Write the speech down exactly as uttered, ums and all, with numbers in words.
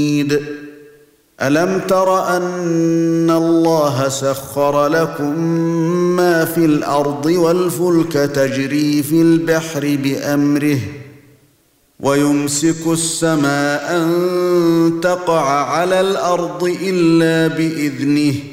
ألم تر أن الله سخر لكم ما في الأرض والفلك تجري في البحر بأمره ويمسك السماء أن تقع على الأرض إلا بإذنه